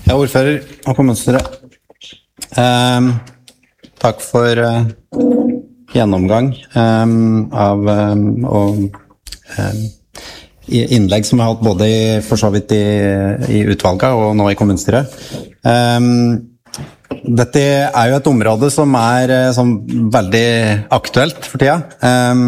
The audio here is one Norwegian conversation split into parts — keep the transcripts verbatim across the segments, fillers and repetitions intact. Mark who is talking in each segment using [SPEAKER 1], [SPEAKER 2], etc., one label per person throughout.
[SPEAKER 1] Ja, ordfører og kommunestyret. Um, takk for uh, gjennomgang um, av um, og um, innlegg som vi har hatt både i, for så vidt i, i utvalget og nå i kommunestyret. Um, dette er jo et område som er som veldig aktuelt for tida. Um,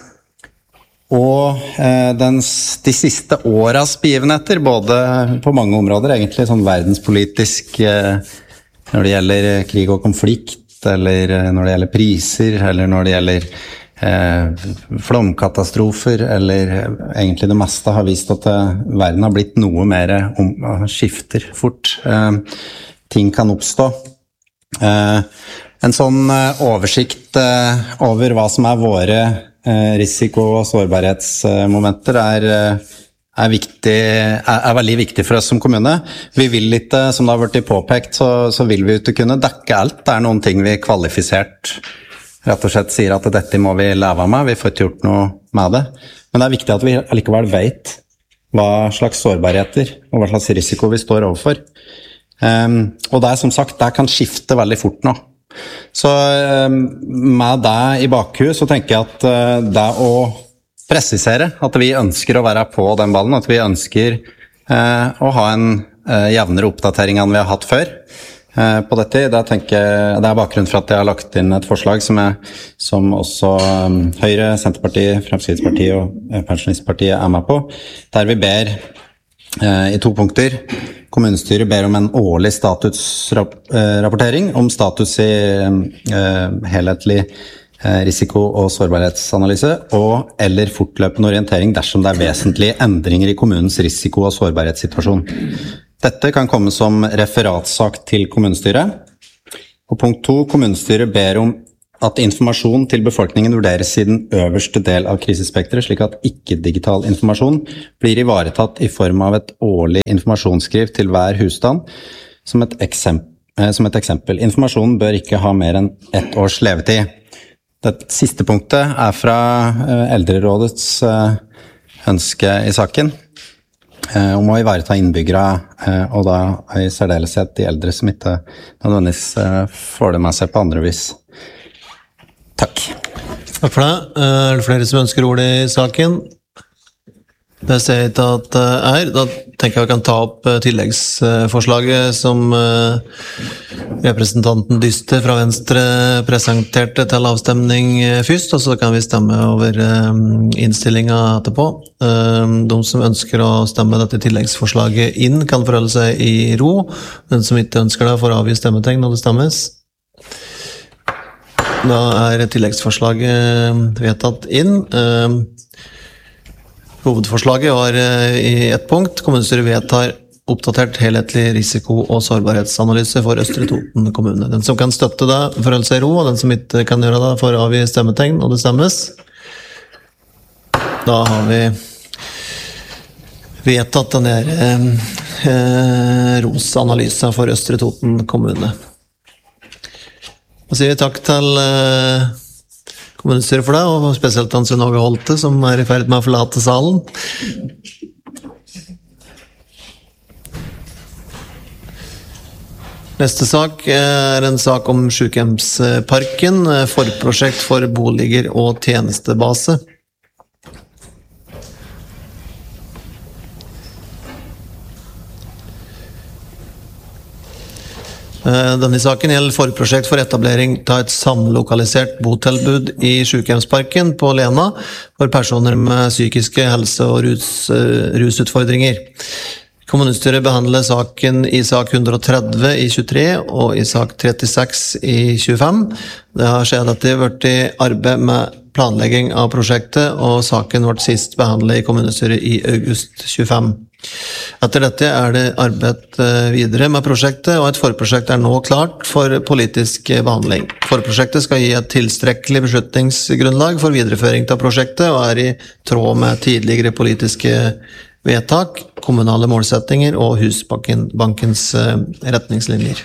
[SPEAKER 1] Og eh, den, de siste åras begivenheter, både på mange områder, egentlig sånn verdenspolitisk, eh, når det gjelder krig og konflikt, eller når det gjelder priser, eller når det gjelder eh, flomkatastrofer, eller egentlig det meste har vist at eh, verden har blitt noe mer om, skifter fort. Eh, ting kan oppstå. Eh, en sånn eh, oversikt eh, over hva som er våre risiko- og sårbarhetsmomenter er, er, viktig, er, er veldig viktig for oss som kommune. Vi vil ikke, som det har vært påpekt, så, så vil vi ikke kunne dekke alt. Det er noen ting vi kvalifisert rett og slett sier at dette må vi leve med, vi får ikke gjort noe med det. Men det er viktig at vi likevel vet hva slags sårbarheter og hva slags risiko vi står overfor. Um, og det er som sagt, det kan skifte veldig fort nå. Så med det i bakhuet så tenker jeg at det å presisere at vi ønsker å være på den ballen, at vi ønsker å ha en jevnere oppdatering enn vi har hatt før på dette, det, tenker jeg, det er bakgrunnen for at jeg har lagt inn et forslag som, er, som også Høyre, Senterpartiet, Fremskrittspartiet og Pensjonistpartiet er med på, der vi ber i to punkter. Kommunestyret ber om en årlig statusrapportering om status i eh, helhetlig eh, risiko- og sårbarhetsanalyse og eller fortløpende orientering dersom det er vesentlige endringer i kommunens risiko- og sårbarhetssituasjon. Dette kan komme som referatsak til kommunestyret. Og punkt to, kommunestyret ber om at informasjon til befolkningen vurderes i den øverste del av krisespektret, slik at ikke-digital informasjon blir ivaretatt i form av et årlig informasjonsskriv til hver husstand. Som et, eksempel, som et eksempel, informasjonen bør ikke ha mer enn ett års levetid. Det siste punktet er fra Eldrerådets ønske i saken, om å ivareta innbyggere, og da i særdeleshet de eldre som ikke nødvendigvis får det med seg på andre vis. Takk.
[SPEAKER 2] Takk for det. Er det flere som ønsker ordet i saken? Det ser jeg ikke at det er. Da tenker jeg vi kan ta opp tilleggsforslaget som representanten Dyste fra Venstre presenterte til avstemning først, og så kan vi stemme over innstillingen etterpå. De som ønsker å stemme dette tilleggsforslaget inn kan forholde seg i ro. Den som ikke ønsker det får avgi stemmetegn når det stemmes. Da er tilleggsforslaget vedtatt inn. Hovedforslaget var i ett punkt. Kommunestyret vedtar oppdatert helhetlig risiko- og sårbarhetsanalyse for Østre Toten kommune. Den som kan støtte det, forholde seg i ro, og den som ikke kan gjøre det, får avgi stemmetegn, og det stemmes. Da har vi vedtatt denne eh, ROS-analysen for Østre Toten kommune. Da sier vi takk til eh, kommunestyret for det, og spesielt Hans Åge Holte, som er i ferd med å forlate salen. Neste sak er en sak om Sykehjemsparken, forprosjekt for boliger og tjenestebase. Denne saken gjelder forprosjekt for etablering av et samlokalisert botilbud i Sykehjemsparken på Lena for personer med psykiske helse- og rus, rusutfordringer. Kommunestyret behandler saken i sak hundre og tretti i tjuetre og i sak trettiseks i tjuefem. Det har skjedd at det har vært i arbeid med planlegging av prosjektet, og saken ble sist behandlet i kommunestyret i august tjuefem. Etter dette er det arbeid videre med prosjektet, og et forprosjekt er nå klart for politisk behandling. Forprosjektet skal gi et tilstrekkelig beslutningsgrunnlag for videreføring av prosjektet, og er i tråd med tidligere politiske vedtak, kommunale målsettinger og Husbankens retningslinjer.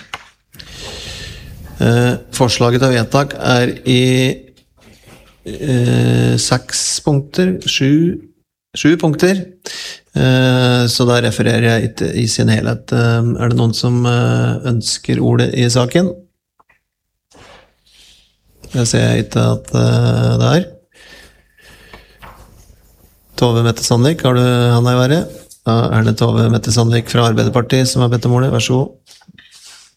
[SPEAKER 2] Forslaget til vedtak er i seks punkter, sju Sju punkter. Eh, Så da refererer jeg ikke i sin helhet. Eh, Er det noen som eh, ønsker ordet i saken? Det ser jeg ikke at eh, det er. Tove Mette Sandvik, har du han i været? Da er det Tove Mette Sandvik fra Arbeiderpartiet som har bedt om ordet. Vær så god.